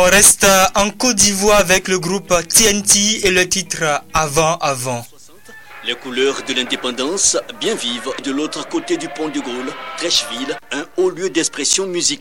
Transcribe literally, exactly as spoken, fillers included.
On reste en Côte d'Ivoire avec le groupe T N T et le titre Avant Avant. Les couleurs de l'indépendance, bien vives, de l'autre côté du pont de Gaulle, Trècheville, un haut lieu d'expression musicale.